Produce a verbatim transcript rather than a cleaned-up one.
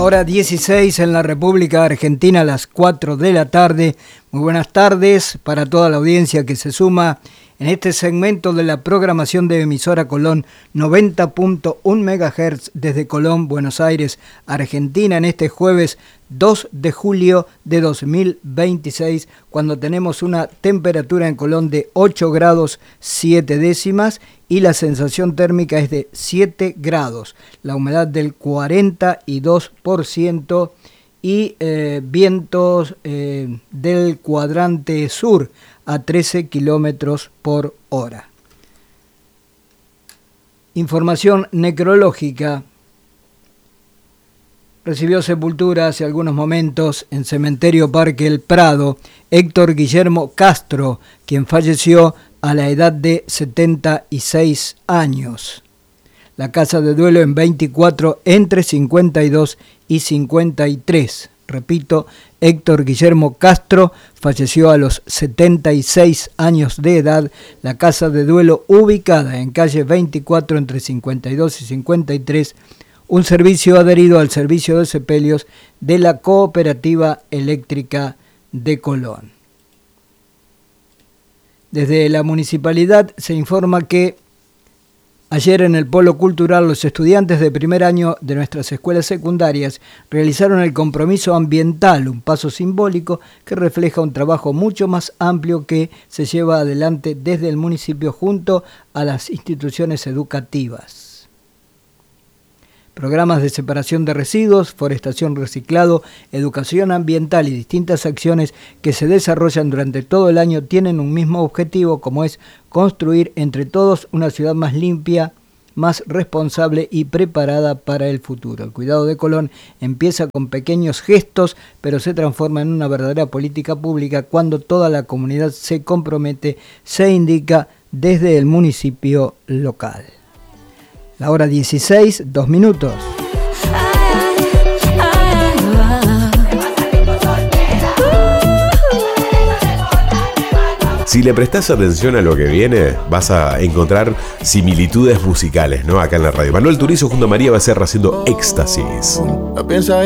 hora dieciséis en la República Argentina, a las cuatro de la tarde. Muy buenas tardes para toda la audiencia que se suma en este segmento de la programación de emisora Colón noventa punto uno megahertz desde Colón, Buenos Aires, Argentina, en este jueves dos de julio de dos mil veintiséis, cuando tenemos una temperatura en Colón de ocho grados siete décimas y la sensación térmica es de siete grados, la humedad del cuarenta y dos por ciento y eh, vientos eh, del cuadrante sur a trece kilómetros por hora. Información necrológica. Recibió sepultura hace algunos momentos en Cementerio Parque El Prado Héctor Guillermo Castro, quien falleció a la edad de setenta y seis años. La casa de duelo en veinticuatro entre cincuenta y dos y cincuenta y tres. Repito, Héctor Guillermo Castro falleció a los setenta y seis años de edad. La casa de duelo ubicada en calle veinticuatro entre cincuenta y dos y cincuenta y tres, un servicio adherido al servicio de sepelios de la Cooperativa Eléctrica de Colón. Desde la municipalidad se informa que ayer en el Polo Cultural los estudiantes de primer año de nuestras escuelas secundarias realizaron el compromiso ambiental, un paso simbólico que refleja un trabajo mucho más amplio que se lleva adelante desde el municipio junto a las instituciones educativas. Programas de separación de residuos, forestación, reciclado, educación ambiental y distintas acciones que se desarrollan durante todo el año tienen un mismo objetivo, como es construir entre todos una ciudad más limpia, más responsable y preparada para el futuro. El cuidado de Colón empieza con pequeños gestos, pero se transforma en una verdadera política pública cuando toda la comunidad se compromete, se indica desde el municipio local. La hora dieciséis, dos minutos. Si le prestás atención a lo que viene, vas a encontrar similitudes musicales, ¿no? Acá en la radio. Manuel Turizo junto a María Becerra haciendo Éxtasis.